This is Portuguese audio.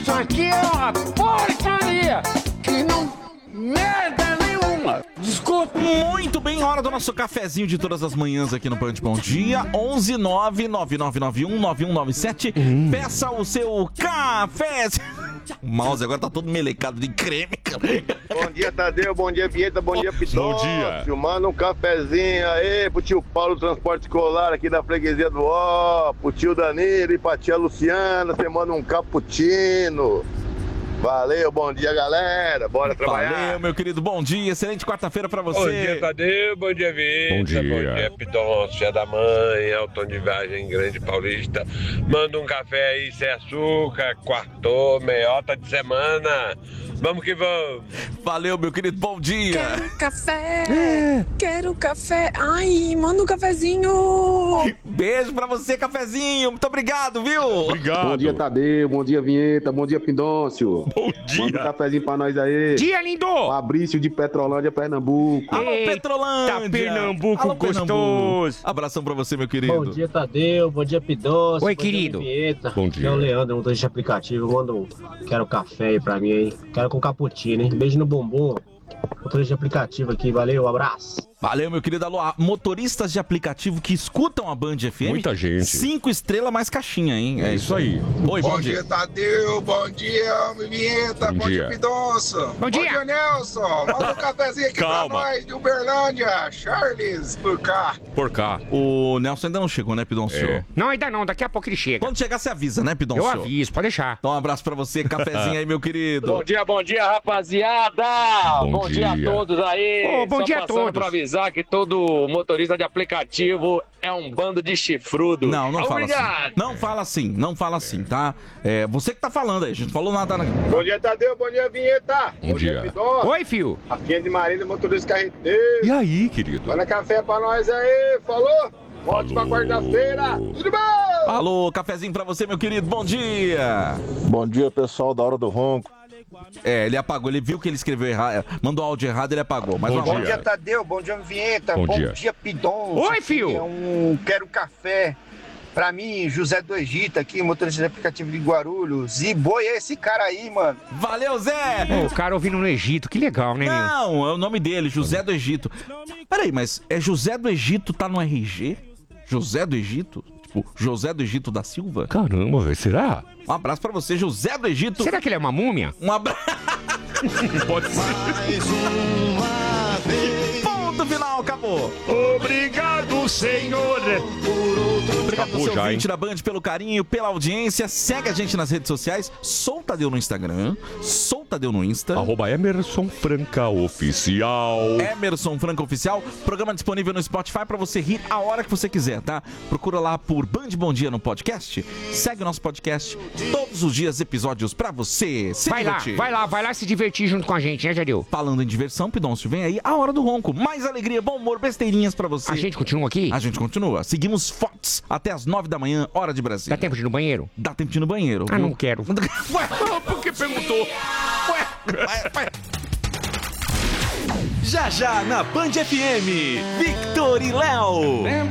Isso aqui é uma porcaria que não merda nenhuma. Desculpa. Muito bem, hora do nosso cafezinho de todas as manhãs aqui no Band Bom Dia. 11999919197. Peça o seu café. O mouse agora tá todo melecado de creme, cara. Bom dia, Tadeu. Bom dia, Vieta. Bom dia, Pitão. Bom dia. Manda um cafezinho aí pro tio Paulo, transporte escolar aqui da freguesia do Ó, pro tio Danilo e pra tia Luciana. Você manda um cappuccino. Valeu, bom dia, galera. Bora trabalhar. Valeu, meu querido. Bom dia. Excelente quarta-feira pra você. Bom dia, Tadeu. Bom dia, Vitor. Bom dia. Bom dia, Pidoncio, Dia da Mãe, Elton de Viagem Grande Paulista. Manda um café aí sem açúcar, quartou, meiota de semana. Vamos que vamos. Valeu, meu querido. Bom dia. Quero café, quero café. Ai, manda um cafezinho. Beijo pra você, cafezinho. Muito obrigado, viu? Obrigado. Bom dia, Tadeu. Bom dia, Vinheta. Bom dia, Pindôncio. Bom Manda um dia. cafezinho pra nós aí. Dia, lindo! Fabrício de Petrolândia, Pernambuco. Alô, Eita, Petrolândia. Pernambuco Alô, gostoso. Abração pra você, meu querido. Bom dia, Tadeu. Bom dia, Pidoncio. Oi, Bom dia, querido. Vinheta. Bom dia. É o Leandro, motorista de aplicativo. Manda um quero café aí pra mim aí. Quero com cappuccino, hein? Beijo no bumbum. Motorista de aplicativo aqui. Valeu, abraço. Valeu, meu querido. Alô, motoristas de aplicativo que escutam a Band FM. Muita gente. 5 estrelas mais caixinha, hein? É isso aí. Oi, bom dia. Tadeu. Bom dia, Vinheta. Bom dia. Pidoncio. Bom dia. Nelson. Manda um cafezinho aqui Calma. pra nós de Uberlândia. Charles, por cá. Por cá. O Nelson ainda não chegou, né, Pidoncio? É. Não, ainda não, daqui a pouco ele chega. Quando chegar, você avisa, né, Pidoncio? Eu aviso, pode deixar. Então, um abraço pra você, cafezinho aí, meu querido. Bom dia, rapaziada. Bom dia a dia. todos aí. Ô, bom Só dia a passando todos. pra avisar que todo motorista de aplicativo é um bando de chifrudo. Não, não fala Obrigado. assim. Não fala assim, não fala assim, tá? É você que tá falando aí, a gente não falou nada. Bom dia, Tadeu. Bom dia, Vinheta. Bom dia. Pidoncio. Oi, fio. Aqui é de Marília, motorista carreteiro. E aí, querido? Manda café pra nós aí. Falou? Volte pra quarta-feira. Tudo bom? Alô, cafezinho pra você, meu querido, bom dia. Bom dia, pessoal da Hora do Ronco. É, ele apagou, ele viu que ele escreveu errado, mandou áudio errado, ele apagou. Mas Bom vamos lá. dia. Tadeu. Bom dia, Vinheta. Bom dia. Pidoncio. Oi, fio. Quero café. Pra mim, José do Egito aqui, motorista de aplicativo de Guarulhos. E boi é esse cara aí, mano. Valeu, Zé! Ô, o cara ouvindo no Egito, que legal, né, meu? Não, é o nome dele, José do Egito. Peraí, mas é José do Egito, tá no RG? José do Egito? Tipo, José do Egito da Silva? Caramba, velho, será? Um abraço pra você, José do Egito. Será que ele é uma múmia? Um abraço. Pode ser. Ponto final, acabou. Obrigado, senhor. Obrigado Acabou você, já, ouvinte hein? da Band, pelo carinho, pela audiência. Segue a gente nas redes sociais. Soltadeu no Instagram. Soltadeu no Insta. @ Emerson Franca Oficial. Emerson Franca Oficial. Programa disponível no Spotify pra você rir a hora que você quiser, tá? Procura lá por Band Bom Dia no podcast. Segue o nosso podcast. Todos os dias episódios pra você. Se Vai lá, divertir. vai lá se divertir junto com a gente, né, Jadeu? Falando em diversão, Pidoncio, vem aí a Hora do Ronco. Mais alegria, bom humor, besteirinhas pra você. A gente continua aqui? A gente continua. Seguimos fortes até as 9 da manhã, hora de Brasília. Dá tempo de ir no banheiro? Dá tempo de ir no banheiro. Ah, viu? não quero. Ué, Por que perguntou? vai. Já já na Band FM, Victor e Léo.